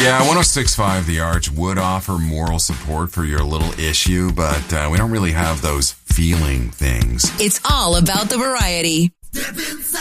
Yeah, 106.5 The Arch would offer moral support for your little issue, but we don't really have those feeling things. It's all about the variety.